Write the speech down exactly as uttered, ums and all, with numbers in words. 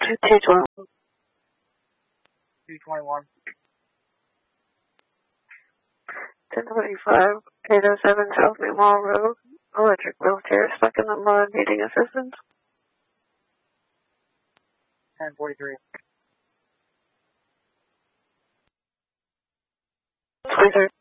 to two twenty-one. two twenty-one. ten twenty-five, eight oh seven South New Mall Road. Electric wheelchair stuck in the mud, needing assistance. ten forty-three. Twitter.